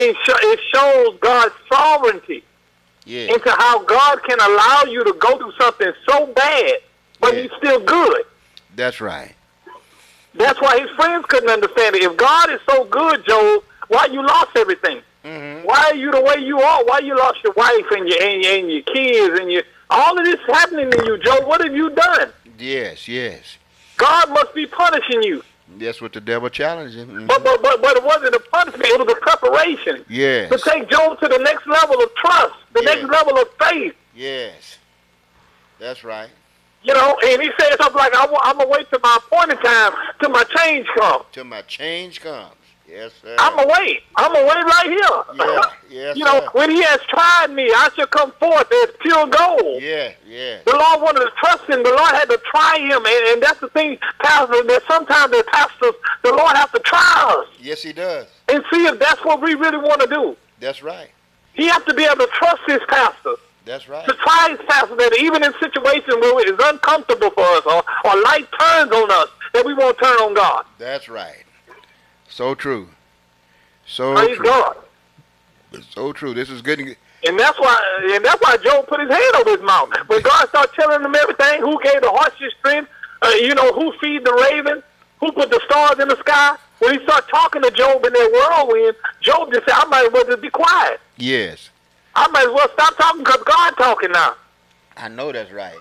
it shows God's sovereignty into how God can allow you to go through something so bad, but He's still good. That's right. That's why his friends couldn't understand it. If God is so good, Job, why you lost everything? Why are you the way you are? Why you lost your wife and your kids and all of this happening to you, Job? What have you done? Yes, yes. God must be punishing you. That's what the devil challenged him. But it wasn't a punishment. It was a preparation. Yes. To take Job to the next level of trust, the next level of faith. Yes. That's right. You know, and he said something like, I'm going to wait till my appointed time, till my change comes. Till my change comes. Yes, sir. I'm going to wait. I'm going to wait right here. Yeah, yes, you know, when he has tried me, I shall come forth as pure gold. Yeah, yeah. The Lord wanted to trust him. The Lord had to try him. And that's the thing, Pastor, that sometimes as pastors, the Lord has to try us. Yes, he does. And see if that's what we really want to do. That's right. He has to be able to trust his pastors. That's right. To try his pastors that even in situations where it is uncomfortable for us or light turns on us, that we won't turn on God. That's right. So true. So Praise true. God. So true. This is good. And that's why Job put his hand over his mouth. When God started telling him everything, who gave the horses strength, who feed the ravens, who put the stars in the sky. When he started talking to Job in that whirlwind, Job just said, I might as well just be quiet. Yes. I might as well stop talking because God's talking now. I know that's right.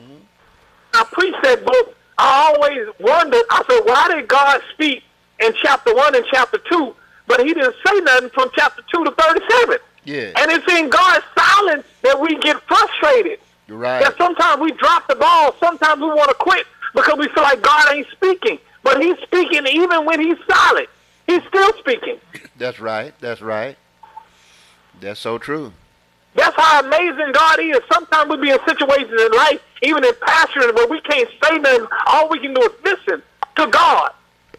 I preached that book. I always wondered, I said, why did God speak in chapter 1 and chapter 2, but he didn't say nothing from chapter 2 to 37? Yeah. And it's in God's silence that we get frustrated. You're right. That sometimes we drop the ball. Sometimes we want to quit because we feel like God ain't speaking. But he's speaking even when he's silent. He's still speaking. That's right. That's right. That's so true. That's how amazing God is. Sometimes we be in situations in life, even in pastoring, where we can't say nothing. All we can do is listen to God.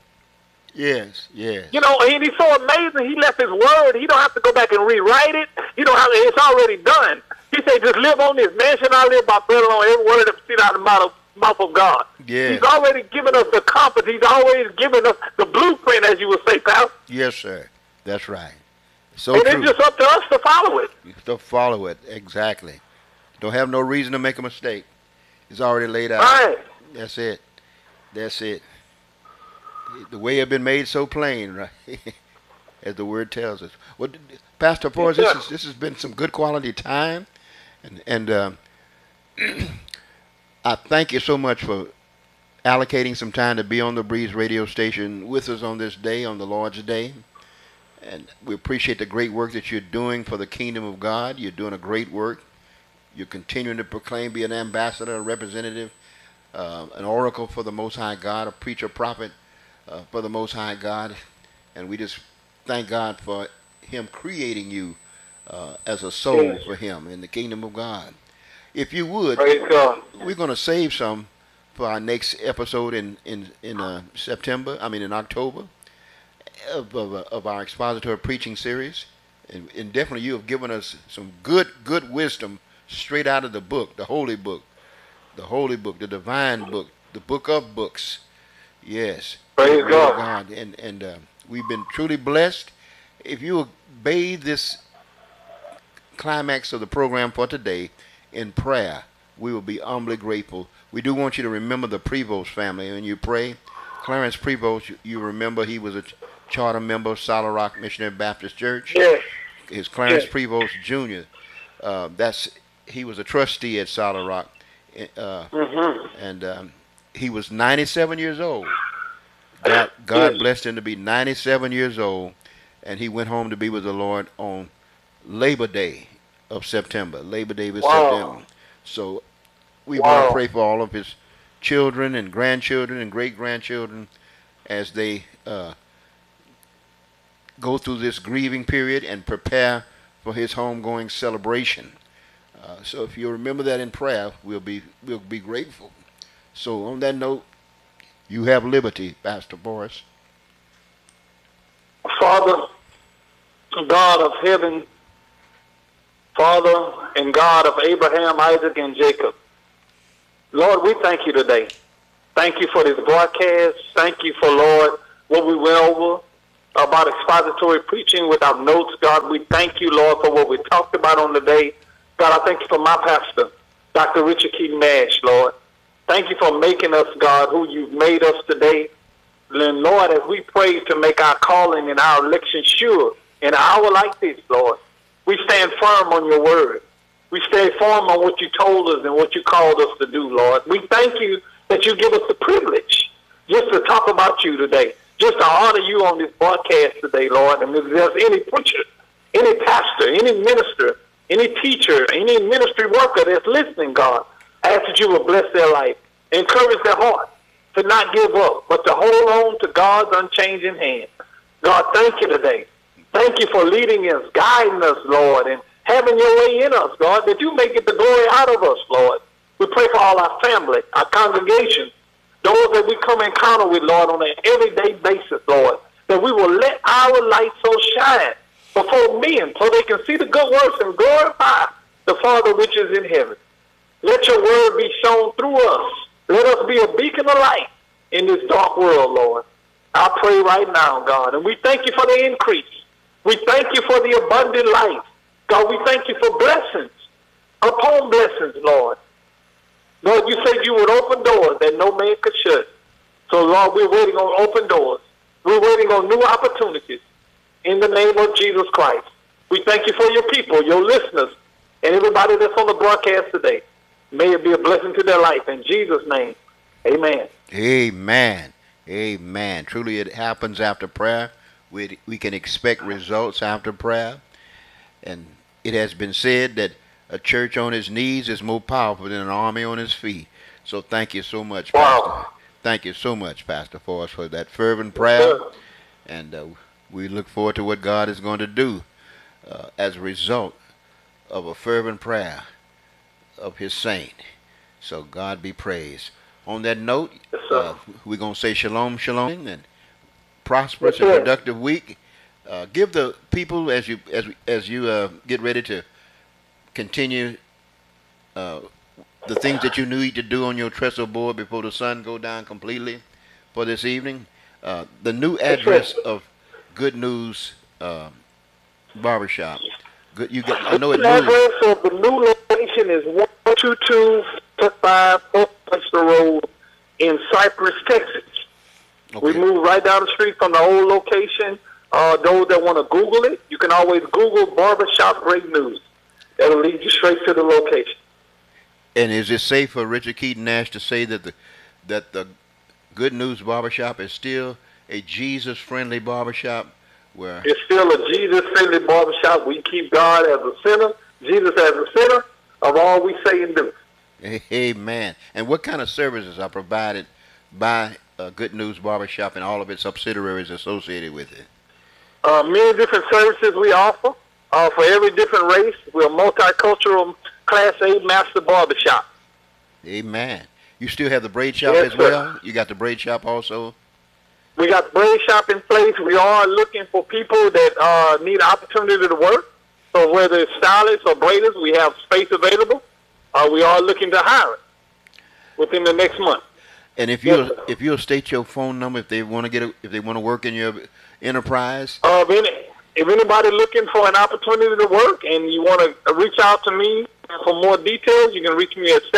Yes, yes. You know, and he's so amazing. He left his word. He don't have to go back and rewrite it. You don't have to, it's already done. He said, just live on this. Man shall not live by bread alone. Every word that proceeds out of the mouth of God. Yes. He's already given us the compass. He's always given us the blueprint, as you would say, pal. Yes, sir. That's right. So and true. It's just up to us to follow it. You have to follow it, exactly. Don't have no reason to make a mistake. It's already laid out. Right. That's it. That's it. The way it been made so plain, right? As the word tells us. Well, Pastor Forrest, this has been some good quality time, and I thank you so much for allocating some time to be on the Breeze radio station with us on this day, on the Lord's Day. And we appreciate the great work that you're doing for the kingdom of God. You're doing a great work. You're continuing to proclaim, be an ambassador, a representative, an oracle for the Most High God, a preacher, prophet for the Most High God. And we just thank God for him creating you as a soul for him in the kingdom of God. If you would, we're going to save some for our next episode in October. Of our expository preaching series, and definitely you have given us some good wisdom straight out of the book, the holy book, the divine book, the book of books. Yes, praise God. And we've been truly blessed. If you bathe this climax of the program for today in prayer, we will be humbly grateful. We do want you to remember the Prevost family when you pray. Clarence Prevost, you remember he was a charter member of Solid Rock Missionary Baptist Church. Yes. His Clarence Prevost Jr. He was a trustee at Solid Rock, and he was 97 years old. God blessed him to be 97 years old, and he went home to be with the Lord on Labor Day of September. Labor Day was September. So we want to pray for all of his children and grandchildren and great-grandchildren as they go through this grieving period and prepare for his homegoing celebration. So if you remember that in prayer, we'll be grateful. So on that note, you have liberty, Pastor Boris. Father, God of heaven, Father and God of Abraham, Isaac, and Jacob, Lord, we thank you today. Thank you for this broadcast. Thank you for, Lord, what we went over. about expository preaching without notes. God, we thank you, Lord, for what we talked about on the day. God, I thank you for my pastor, Dr. Richard Keaton Nash, Lord. Thank you for making us, God, who you've made us today. And Lord, as we pray to make our calling and our election sure in an hour like this, Lord, we stand firm on your word. We stand firm on what you told us and what you called us to do, Lord. We thank you that you give us the privilege just to talk about you today, just to honor you on this broadcast today, Lord. And if there's any preacher, any pastor, any minister, any teacher, any ministry worker that's listening, God, I ask that you will bless their life, encourage their heart to not give up, but to hold on to God's unchanging hand. God, thank you today. Thank you for leading us, guiding us, Lord, and having your way in us, God, that you may get the glory out of us, Lord. We pray for all our family, our congregation, those that we come encounter with, Lord, on an everyday basis, Lord, that we will let our light so shine before men so they can see the good works and glorify the Father which is in heaven. Let your word be shown through us. Let us be a beacon of light in this dark world, Lord. I pray right now, God, and we thank you for the increase. We thank you for the abundant life. God, we thank you for blessings upon blessings, Lord. Lord, you said you would open doors that no man could shut. So, Lord, we're waiting on open doors. We're waiting on new opportunities in the name of Jesus Christ. We thank you for your people, your listeners, and everybody that's on the broadcast today. May it be a blessing to their life. In Jesus' name, amen. Amen. Amen. Truly it happens after prayer. We can expect results after prayer. And it has been said that a church on its knees is more powerful than an army on its feet. So thank you so much, Pastor. Wow. Thank you so much, Pastor Forrest, for that fervent prayer. Sure. And we look forward to what God is going to do as a result of a fervent prayer of his saint. So God be praised. On that note, Yes, we're going to say shalom, shalom, and prosperous Yes, and sir. productive week. Give the people, as you get ready to continue the things that you need to do on your trestle board before the sun go down completely for this evening. The new address of Good News Barbershop. Good, you got. I know it The moved. address of the new location is 12255 Oyster Road in Cypress, Texas. We Okay. moved right down the street from the old location. Those that want to Google it, you can always Google Barbershop Great News. That'll lead you straight to the location. And is it safe for Richard Keaton Nash to say that the Good News Barbershop is still a Jesus-friendly barbershop where It's still a Jesus-friendly barbershop. We keep God as a center, Jesus as the center of all we say and do. Amen. And what kind of services are provided by Good News Barbershop and all of its subsidiaries associated with it? Many different services we offer for every different race. We're a multicultural Class A master barbershop. Amen. You still have the braid shop Yes, as sir. well? You got the braid shop also? We got the braid shop in place. We are looking for people that need an opportunity to work. So whether it's stylists or braiders, we have space available. We are looking to hire it within the next month. And if Yes, you sir. if you'll state your phone number if they want to if they want to work in your enterprise. If anybody looking for an opportunity to work and you want to reach out to me for more details, you can reach me at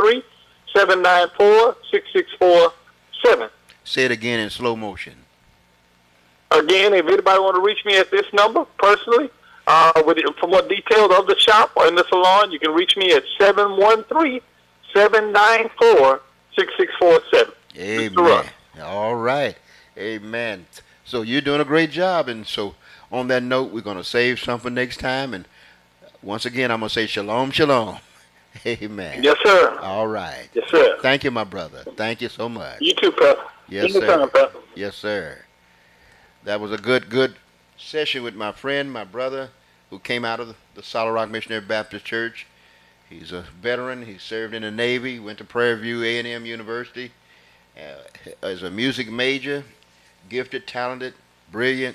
713-794-6647. Say it again in slow motion. Again, if anybody want to reach me at this number personally, for more details of the shop or in the salon, you can reach me at 713-794-6647. Amen. All right. Amen. So you're doing a great job. And so on that note, we're going to save some for next time. And once again, I'm going to say shalom, shalom. Amen. Yes, sir. All right. Yes, sir. Thank you, my brother. Thank you so much. You too, Pastor. Yes, Anytime, sir. Pastor. Yes, sir. That was a good session with my friend, my brother, who came out of the Solid Rock Missionary Baptist Church. He's a veteran. He served in the Navy, went to Prairie View A&M University as a music major, gifted, talented, brilliant,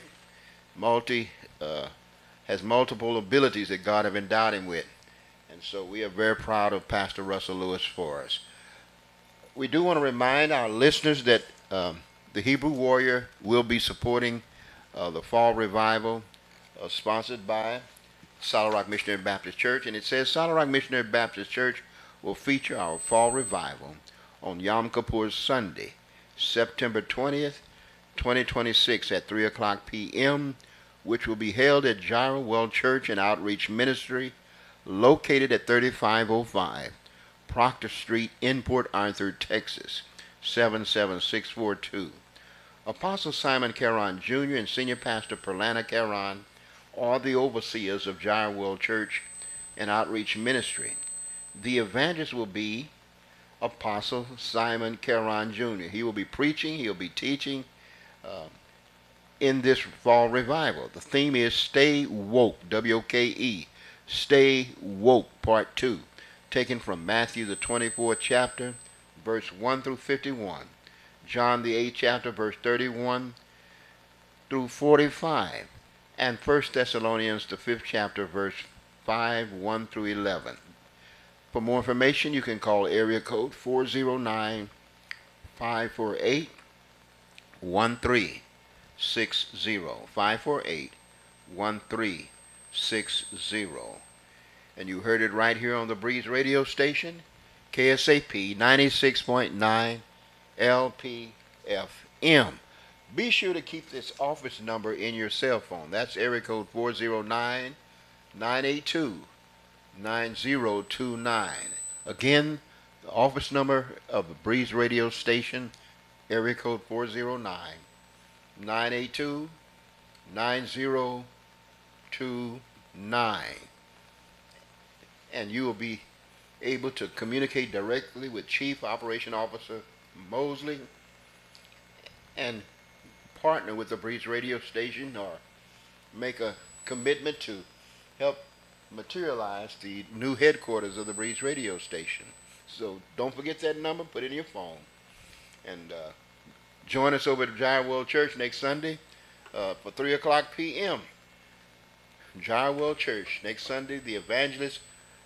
has multiple abilities that God have endowed him with. And so we are very proud of Pastor Russell Lewis for us. We do want to remind our listeners that the Hebrew Warrior will be supporting the fall revival, sponsored by Solid Rock Missionary Baptist Church. And it says Solid Rock Missionary Baptist Church will feature our fall revival on Yom Kippur Sunday, September 20th, 2026 at 3 o'clock p.m., which will be held at Jireh Well Church and Outreach Ministry, located at 3505 Proctor Street in Port Arthur, Texas, 77642. Apostle Simon Caron Jr. and Senior Pastor Perlana Caron are the overseers of Jireh Well Church and Outreach Ministry. The evangelist will be Apostle Simon Caron Jr. He will be preaching, he'll be teaching uh, in this fall revival. The theme is Stay Woke, W-O-K-E, Stay Woke, Part 2, taken from Matthew the 24th chapter, verse 1 through 51, John the 8th chapter, verse 31 through 45, and 1 Thessalonians the 5th chapter, verse 5, 1 through 11. For more information, you can call area code 409 548 1360. 548 1360. And you heard it right here on the Breeze radio station, KSAP 96.9 LPFM. Be sure to keep this office number in your cell phone. That's area code 409 982 9029. Again, the office number of the Breeze radio station, area code 409 982 9029. And you will be able to communicate directly with Chief Operation Officer Mosley and partner with the Breeze radio station or make a commitment to help materialize the new headquarters of the Breeze radio station. So don't forget that number, put it in your phone. And join us over at Jireh Well Church next Sunday for 3 o'clock p.m. Jireh Well Church next Sunday, the evangelist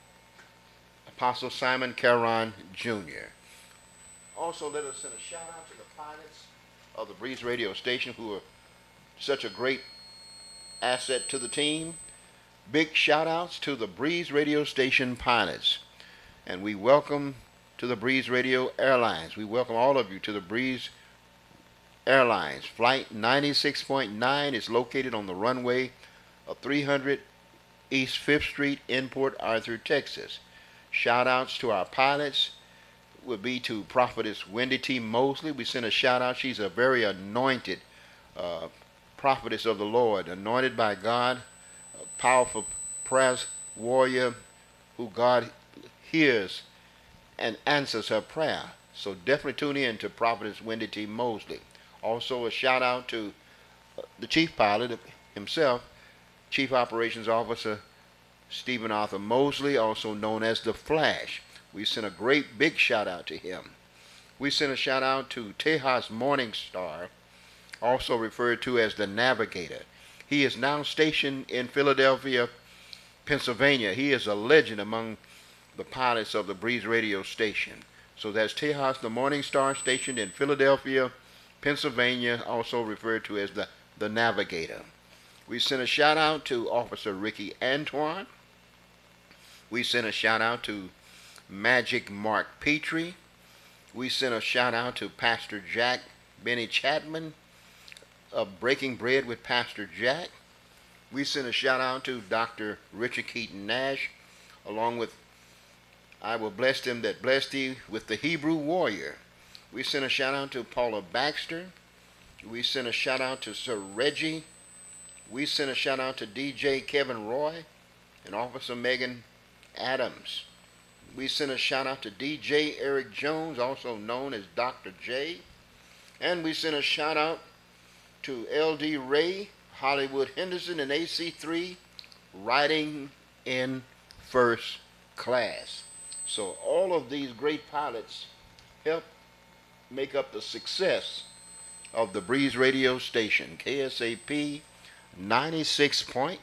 Apostle Simon Caron Jr. Also, let us send a shout out to the pilots of the Breeze radio station who are such a great asset to the team. Big shout outs to the Breeze radio station pilots. And we welcome to the Breeze Radio Airlines. We welcome all of you to the Breeze Airlines. Flight 96.9 is located on the runway of 300 East 5th Street in Port Arthur, Texas. Shout outs to our pilots would be to Prophetess Wendy T. Mosley. We send a shout out. She's a very anointed prophetess of the Lord, anointed by God, a powerful prayer warrior who God hears and answers her prayer. So definitely tune in to Prophetess Wendy T. Mosley. Also a shout out to the chief pilot himself, Chief Operations Officer Stephen Arthur Mosley, also known as the Flash. We sent a great big shout out to him. We sent a shout out to Tejas Morningstar, also referred to as the Navigator. He is now stationed in Philadelphia, Pennsylvania. He is a legend among the pilots of the Breeze radio station. So that's Tejas the Morningstar, stationed in Philadelphia, Pennsylvania, also referred to as the Navigator. We sent a shout out to Officer Ricky Antoine. We sent a shout out to Magic Mark Petrie. We sent a shout out to Pastor Jack Benny Chapman of Breaking Bread with Pastor Jack. We sent a shout out to Dr. Richard Keaton Nash, along with I will bless them that bless thee with the Hebrew warrior. We sent a shout out to Paula Baxter. We sent a shout out to Sir Reggie. We sent a shout out to DJ Kevin Roy and Officer Megan Adams. We sent a shout out to DJ Eric Jones, also known as Dr. J. And we sent a shout out to LD Ray, Hollywood Henderson, and AC3 riding in first class. So all of these great pilots help make up the success of the Breeze radio station, KSAP 96.9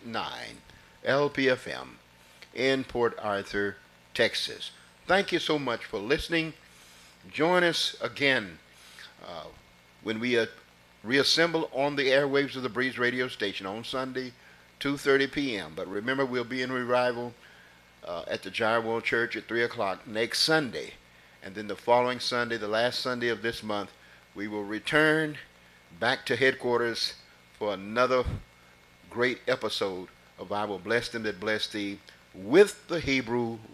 LPFM in Port Arthur, Texas. Thank you so much for listening. Join us again when we reassemble on the airwaves of the Breeze radio station on Sunday, 2:30 p.m. But remember, we'll be in revival at the Gyre World Church at 3 o'clock next Sunday. And then the following Sunday, the last Sunday of this month, we will return back to headquarters for another great episode of I Will Bless Them That Bless Thee with the Hebrew